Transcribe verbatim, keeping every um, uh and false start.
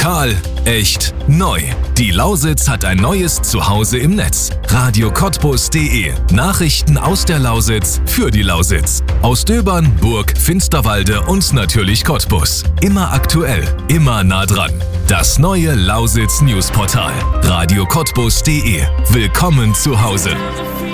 Digital, echt, neu. Die Lausitz hat ein neues Zuhause im Netz. radio cottbus punkt de. Nachrichten aus der Lausitz für die Lausitz. Aus Döbern, Burg, Finsterwalde und natürlich Cottbus. Immer aktuell, immer nah dran. Das neue Lausitz Newsportal. radio cottbus punkt de. Willkommen zu Hause.